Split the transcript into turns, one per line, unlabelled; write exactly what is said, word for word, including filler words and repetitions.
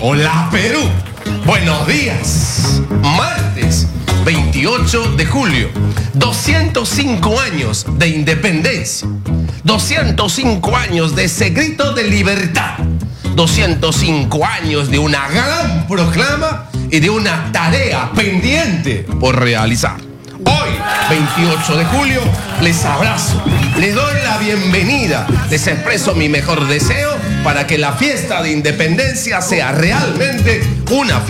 Hola Perú, buenos días. Martes veintiocho de julio, doscientos cinco años de independencia, doscientos cinco años de ese grito de libertad, doscientos cinco años de una gran proclama y de una tarea pendiente por realizar. Hoy, veintiocho de julio, les abrazo, les doy la bienvenida, les expreso mi mejor deseo para que la fiesta de independencia sea realmente una fiesta